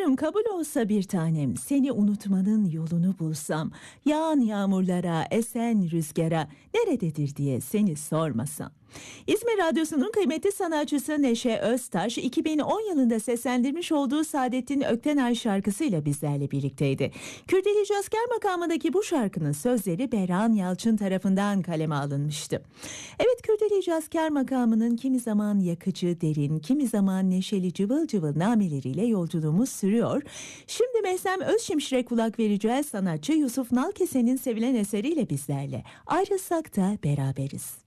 Dualarım kabul olsa bir tanem, seni unutmanın yolunu bulsam, yağan yağmurlara, esen rüzgara, nerededir diye seni sormasam. İzmir Radyosu'nun kıymetli sanatçısı Neşe Öztaş, 2010 yılında seslendirmiş olduğu Saadettin Öktenay şarkısıyla bizlerle birlikteydi. Kürdeli Cazker makamındaki bu şarkının sözleri Berhan Yalçın tarafından kaleme alınmıştı. Evet, Kürdeli Cazker makamının kimi zaman yakıcı, derin, kimi zaman neşeli cıvıl cıvıl nameleriyle yolculuğumuz sürüyor. Şimdi Meslem Özşimşir'e kulak vereceğiz. Sanatçı Yusuf Nalkesen'in sevilen eseriyle bizlerle. Ayrılsak da beraberiz.